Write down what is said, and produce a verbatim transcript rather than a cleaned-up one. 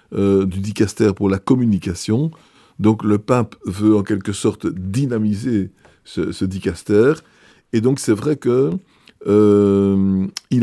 euh, du dicaster pour la communication. Donc le pape veut en quelque sorte dynamiser ce, ce dicaster. Et donc c'est vrai que euh, il